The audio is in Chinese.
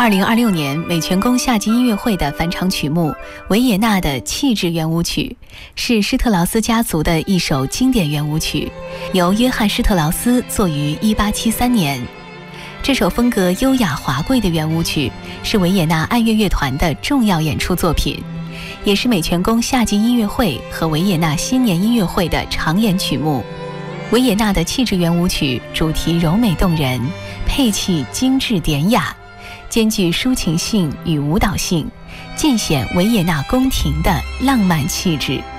2026年美泉宫夏季音乐会的返场曲目《维也纳的气质圆舞曲》是施特劳斯家族的一首经典圆舞曲，由约翰·施特劳斯作于1873年。这首风格优雅华贵的圆舞曲是维也纳爱乐乐团的重要演出作品，也是美泉宫夏季音乐会和维也纳新年音乐会的常演曲目。维也纳的气质圆舞曲主题柔美动人，配器精致典雅，兼具抒情性与舞蹈性，尽显维也纳宫廷的浪漫气质。